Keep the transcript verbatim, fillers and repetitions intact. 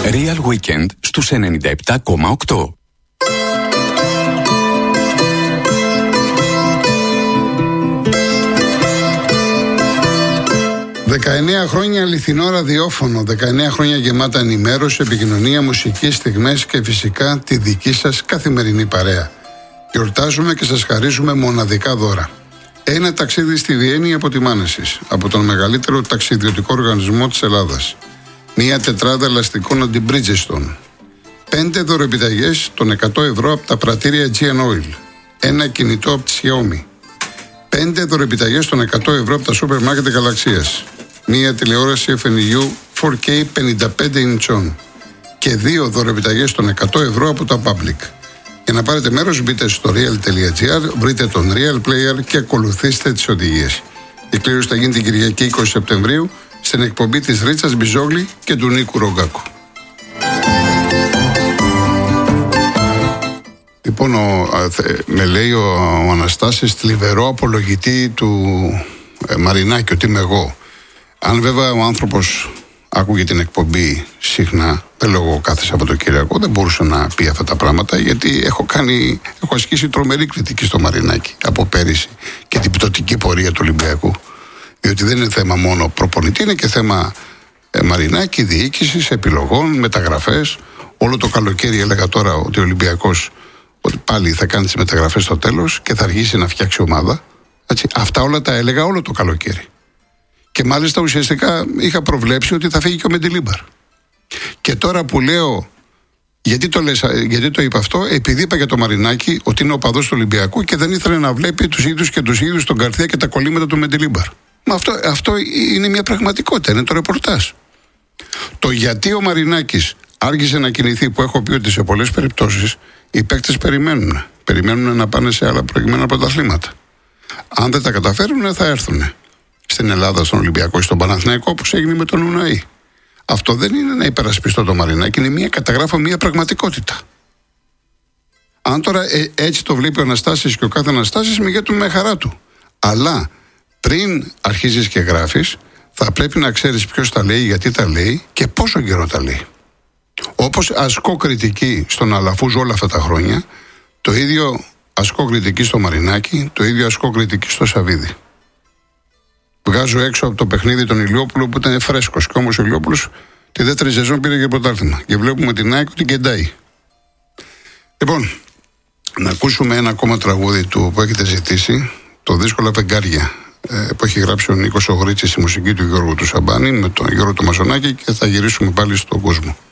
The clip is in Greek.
Real Weekend στους ενενήντα επτά κόμμα οκτώ. δεκαεννέα χρόνια αληθινό ραδιόφωνο, δεκαεννέα χρόνια γεμάτα ενημέρωση, επικοινωνία, μουσική, στιγμές και φυσικά τη δική σας καθημερινή παρέα. Γιορτάζουμε και σας χαρίζουμε μοναδικά δώρα. Ένα ταξίδι στη Βιέννη από τη Μάνεσης, από τον μεγαλύτερο ταξιδιωτικό οργανισμό της Ελλάδας. Μία τετράδα ελαστικών από την Bridgestone. Πέντε δωρεπιταγές των εκατό ευρώ από τα πρατήρια τζι εν Oil. Ένα κινητό από τη Xiaomi. Πέντε δωρεπιταγές των εκατό ευρώ από τα σούπερ μάρκετ Γαλαξίας. Μία τηλεόραση εφ εν γιου φορ κέι πενήντα πέντε ιντσών. Και δύο δωρεπιταγές των εκατό ευρώ από τα Public. Για να πάρετε μέρος μπείτε στο real τελεία τζι άρ, βρείτε τον Real Player και ακολουθήστε τις οδηγίες. Η κλήρωση θα γίνει την Κυριακή είκοσι Σεπτεμβρίου στην εκπομπή της Ρίτσας Μπιζόγλη και του Νίκου Ρογκάκου. Λοιπόν, ο, με λέει ο, ο Αναστάσης θλιβερό απολογητή του ε, Μαρινάκη, ότι είμαι εγώ. Αν βέβαια ο άνθρωπος άκουγε την εκπομπή συχνά, δεν λέω κάθε Σαββατοκύριακο, δεν μπορούσε να πει αυτά τα πράγματα, γιατί έχω, κάνει, έχω ασκήσει τρομερή κριτική στο Μαρινάκη από πέρυσι και την πτωτική πορεία του Ολυμπιακού. Διότι δεν είναι θέμα μόνο προπονητή, είναι και θέμα ε, Μαρινάκη, διοίκησης, επιλογών, μεταγραφές. Όλο το καλοκαίρι έλεγα τώρα ότι ο Ολυμπιακός ότι πάλι θα κάνει τις μεταγραφές στο τέλος και θα αργήσει να φτιάξει ομάδα. Έτσι, αυτά όλα τα έλεγα όλο το καλοκαίρι. Και μάλιστα ουσιαστικά είχα προβλέψει ότι θα φύγει και ο Μεντιλίμπαρ. Και τώρα που λέω, γιατί το, λες, γιατί το είπα αυτό, επειδή είπα για το Μαρινάκη ότι είναι ο οπαδός του Ολυμπιακού και δεν ήθελε να βλέπει τους ίδιους και τους ίδιους τον Καρθία και τα κολλήματα του Μεντιλίμπαρ. Μα αυτό, αυτό είναι μια πραγματικότητα, είναι το ρεπορτάζ. Το γιατί ο Μαρινάκης άργησε να κινηθεί, που έχω πει ότι σε πολλές περιπτώσεις οι παίκτες περιμένουν. Περιμένουν να πάνε σε άλλα προηγούμενα πρωταθλήματα. Αν δεν τα καταφέρουν, θα έρθουν στην Ελλάδα, στον Ολυμπιακό ή στον Παναθηναϊκό, όπως έγινε με τον Ουναή. Αυτό δεν είναι να υπερασπιστώ το Μαρινάκη, είναι μια καταγράφω μια πραγματικότητα. Αν τώρα ε, έτσι το βλέπει ο Αναστάσης και ο κάθε Αναστάσης, μηγέτουν με χαρά του. Αλλά πριν αρχίζεις και γράφεις, θα πρέπει να ξέρεις ποιος τα λέει, γιατί τα λέει και πόσο καιρό τα λέει. Όπως ασκώ κριτική στον Αλαφούζο όλα αυτά τα χρόνια, το ίδιο ασκώ κριτική στο Μαρινάκη, το ίδιο ασκώ κριτική στο Σαββίδη. Βγάζω έξω από το παιχνίδι τον Ηλιόπουλο που ήταν φρέσκος. Και όμως ο Ηλιόπουλος τη δεύτερη σεζόν πήρε και πρωτάθλημα. Και βλέπουμε την ΑΕΚ την κεντάει. Λοιπόν, να ακούσουμε ένα ακόμα τραγούδι του που έχετε ζητήσει, το Δύσκολα Φεγγάρια, ε, που έχει γράψει ο Νίκος Ογρίτσης στη μουσική του Γιώργου του Σαμπάνη με τον Γιώργο του Μασονάκη, και θα γυρίσουμε πάλι στον κόσμο.